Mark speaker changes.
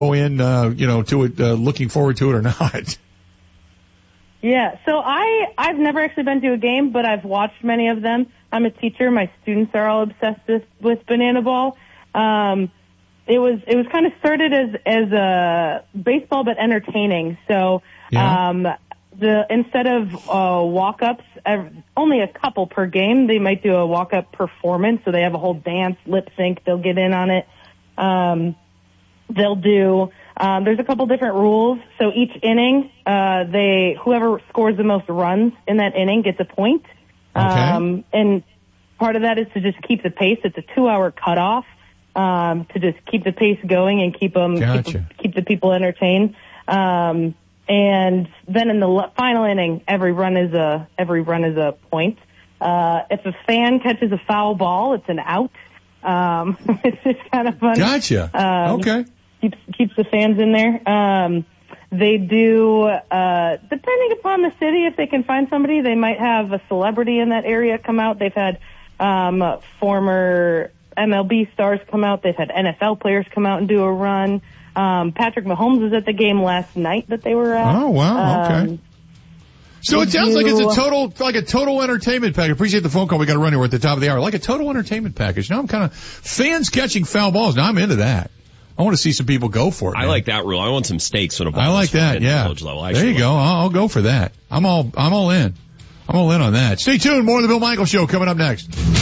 Speaker 1: in, to it, looking forward to it or not?
Speaker 2: Yeah, so I've never actually been to a game, but I've watched many of them. I'm a teacher. My students are all obsessed with Banana Ball. It was kind of started as a baseball, but entertaining. So, instead of walk-ups, only a couple per game, they might do a walk-up performance. So they have a whole dance, lip sync. They'll get in on it. They'll do. There's a couple different rules. So each inning, whoever scores the most runs in that inning gets a point.
Speaker 1: Okay.
Speaker 2: And part of that is to just keep the pace. It's a 2-hour cutoff, to just keep the pace going and keep the people entertained. And then in the final inning, every run is a point. If a fan catches a foul ball, it's an out. It's just kind of fun.
Speaker 1: Gotcha. Okay.
Speaker 2: Keeps the fans in there. They do, depending upon the city, if they can find somebody, they might have a celebrity in that area come out. They've had former MLB stars come out. They've had NFL players come out and do a run. Patrick Mahomes was at the game last night that they were at.
Speaker 1: Oh, wow. Okay. So it sounds like it's a total entertainment package. Appreciate the phone call. We got to run here. We're at the top of the hour. Like a total entertainment package. Now I'm kind of fans catching foul balls. Now I'm into that. I want to see some people go for it.
Speaker 3: I like that rule. I want some stakes when a ball.
Speaker 1: I like that. Yeah.
Speaker 3: Level.
Speaker 1: There you go. I'll go for that. I'm all in. I'm all in on that. Stay tuned. More of the Bill Michaels Show coming up next.